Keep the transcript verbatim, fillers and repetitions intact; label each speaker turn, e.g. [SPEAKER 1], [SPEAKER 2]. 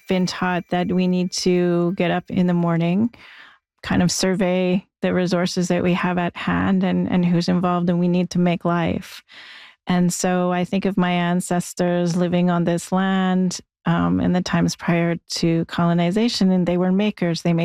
[SPEAKER 1] been taught that we need to get up in the morning, kind of survey the resources that we have at hand and, and who's involved, and we need to make life. And so I think of my ancestors living on this land um, in the times prior to colonization, and they were makers. They made